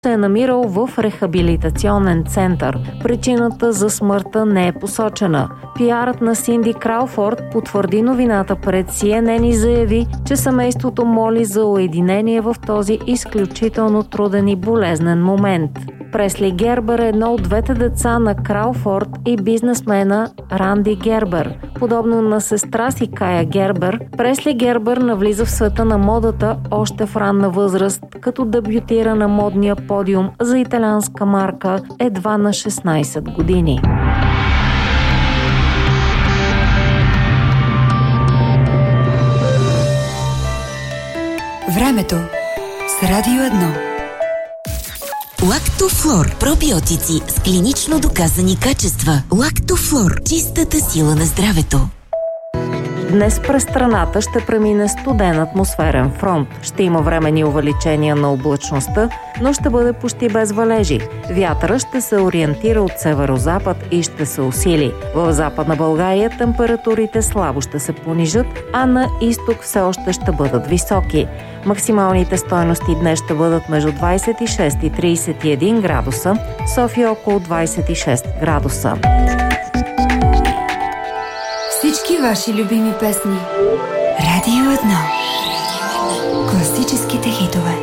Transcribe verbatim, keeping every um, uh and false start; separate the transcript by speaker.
Speaker 1: се е намирал в рехабилитационен център. Причината за смъртта не е посочена. Пиарът на Синди Крауфорд потвърди новината пред Си Ен Ен и заяви, че семейството моли за уединение в този изключително труден и болезнен момент. Пресли Гербър е едно от двете деца на Крауфорд и бизнесмена Ранди Гербър. Подобно на сестра си Кая Гербър, Пресли Гербър навлиза в света на модата още в ранна възраст, като дебютира на модния подиум за италианска марка едва на шестнайсет години.
Speaker 2: Времето с Радио едно.
Speaker 3: Лактофлор. Пробиотици с клинично доказани качества. Лактофлор. Чистата сила на здравето.
Speaker 1: Днес през страната ще премине студен атмосферен фронт. Ще има временни увеличения на облачността, но ще бъде почти без валежи. Вятъра ще се ориентира от северозапад и ще се усили. В Западна България температурите слабо ще се понижат, а на изток все още ще бъдат високи. Максималните стойности днес ще бъдат между двайсет и шест и трийсет и един градуса, София около двайсет и шест градуса.
Speaker 2: Всички ваши любими песни. Радио едно. Класическите хитове.